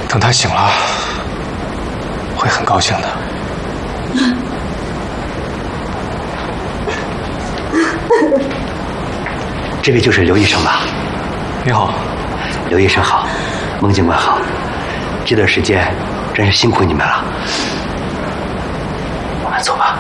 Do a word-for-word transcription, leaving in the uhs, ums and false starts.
等他醒了，会很高兴的。 这位就是刘医生吧？ 你好， 刘医生好，孟警官好。这段时间真是辛苦你们了，我们走吧。